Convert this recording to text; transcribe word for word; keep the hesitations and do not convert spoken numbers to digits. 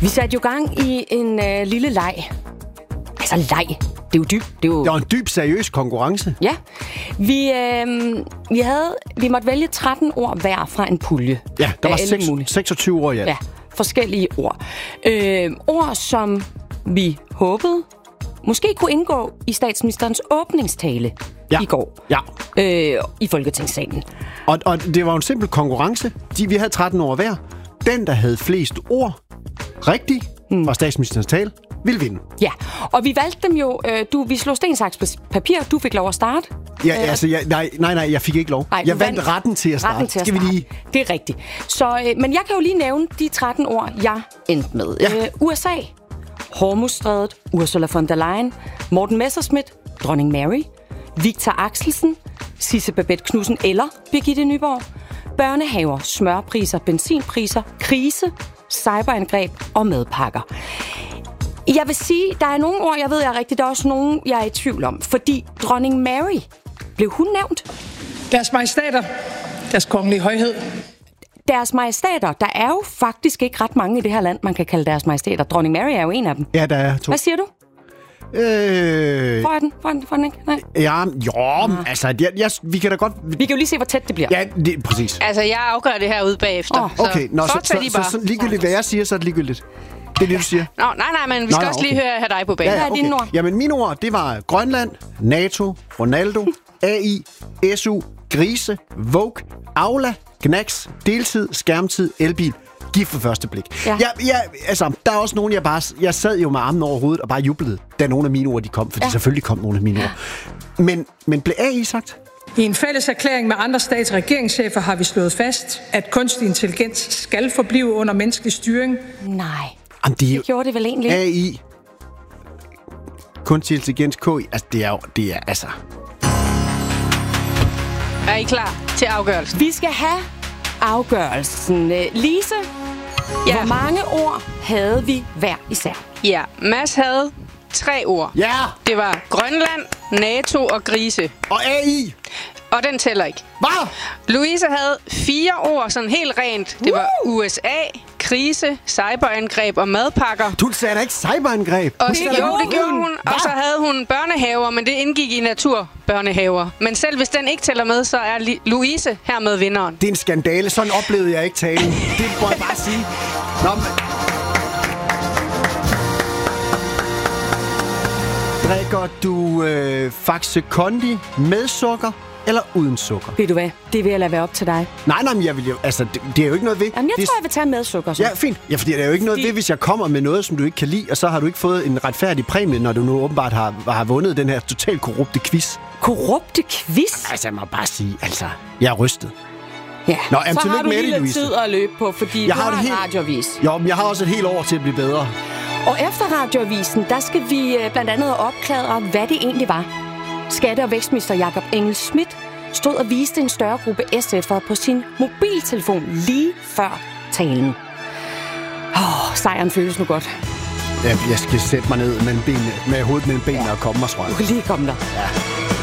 Vi satte jo gang i en øh, lille leg. Altså leg. Det er jo dybt. Det, jo... det var en dyb, seriøs konkurrence. Ja. Vi, øh, vi, havde, vi måtte vælge tretten ord hver fra en pulje. Ja, der var seks, seksogtyve ord i alt. Ja, forskellige ord. Øh, ord, som vi håbede måske kunne indgå i statsministerens åbningstale ja. i går ja. øh, i Folketingssalen. Og, og det var jo en simpel konkurrence. De, vi havde tretten ord hver. Den, der havde flest ord rigtigt hmm. fra statsministerens tale, ville vinde. Ja, og vi valgte dem jo... Øh, du, vi slog sten, saks, papir. Du fik lov at starte. Ja, øh, altså, jeg, nej, nej, nej, jeg fik ikke lov. Nej, jeg vandt, vandt retten til at starte. Retten til at Skal starte. vi lige... Det er rigtigt. Så, øh, men jeg kan jo lige nævne de tretten ord, jeg endte med. Ja. Øh, U S A, Hormuzstrædet, Ursula von der Leyen, Morten Messerschmidt, Dronning Mary, Victor Axelsen, Sisse Babette Knudsen eller Birgitte Nyborg, børnehaver, smørpriser, benzinpriser, krise, cyberangreb og madpakker. Jeg vil sige, der er nogle ord, jeg ved, jeg er rigtigt. Der er også nogle, jeg er i tvivl om. Fordi Dronning Mary, blev hun nævnt? Deres majestæter, deres kongelige højhed. Deres majestæter, der er jo faktisk ikke ret mange i det her land, man kan kalde deres majestæter. Dronning Mary er jo en af dem. Ja, der er to. Hvad siger du? Øh... Hvor er den? Hvor er den? Hvor er den ikke? Nej. Ja, jo, ah. altså, jeg, jeg, vi kan da godt... Vi kan jo lige se, hvor tæt det bliver. Ja, det, præcis. Altså, jeg afgør det her ude bagefter. Oh. Okay, så, nå, så, så, så, så, så ligegyldigt, hvad jeg siger, så er det ligegyldigt. Det er det, du siger? Nå, nej, nej, men vi skal nå, også okay. lige høre have dig på banen. Ja, ja, okay. Hvad er dine ord? Jamen, mine ord, det var Grønland, NATO, Ronaldo, A I, S U, grise, Vogue, Aula, Knacks, deltid, skærmtid, elbil. Gift for første blik. Ja. Jeg, jeg, altså, der er også nogen, jeg bare... Jeg sad jo med armen over hovedet og bare jublede, da nogle af mine ord de kom, fordi ja. selvfølgelig kom nogle af mine ord. Men, men blev A I sagt? I en fælles erklæring med andre stats- og regeringschefer har vi slået fast, at kunstig intelligens skal forblive under menneskelig styring. Nej. Jamen, det, det gjorde det vel egentlig? A I, kunstig intelligens, K I, altså det er jo... Det er, altså... Er I klar til afgørelsen? Vi skal have afgørelsen. Lise, ja. Hvor mange ord havde vi hver især? Ja, Mads havde tre ord. Ja! Det var Grønland, NATO og grise. Og A I! Og den tæller ikke. Hvad? Louise havde fire ord, sådan helt rent. Det var U S A, krise, cyberangreb og madpakker. Du sagde da ikke cyberangreb. Og jo, det gjorde hun. Hva? Og så havde hun børnehaver, men det indgik i naturbørnehaver. Men selv hvis den ikke tæller med, så er Louise hermed vinderen. Det er en skandale. Sådan oplevede jeg ikke talen. Det må jeg bare sige. Nå, men... Drikker du øh, Faxe Kondi med sukker eller uden sukker? Ved du hvad? Det vil jeg lade være op til dig. Nej, nej, men jeg vil jo... Altså, det, det er jo ikke noget ved... Jamen, jeg det, tror, jeg vil tage med sukker. Så. Ja, fint. Ja, fordi det er jo ikke noget fordi... ved, hvis jeg kommer med noget, som du ikke kan lide, og så har du ikke fået en retfærdig præmie, når du nu åbenbart har, har vundet den her totalt korrupte quiz. Korrupte quiz? Altså, jeg må bare sige, altså, jeg er rystet. Ja, Nå, jamen, så har du med lige det, lidt tid at løbe på, fordi jeg du har en helt... radioavis. Jo, men jeg har også et helt år til at blive bedre. Og efter radioavisen, der skal vi blandt andet opklare, hvad det egentlig var. Skatte- og vækstminister Jakob Engel-Schmidt stod og viste en større gruppe S F'ere på sin mobiltelefon lige før talen. Åh, oh, sejren føles nu godt. Ja, jeg skal sætte mig ned med, benene, med hovedet mellem benene ja. og komme mig, tror jeg. Du kan lige komme der. Ja.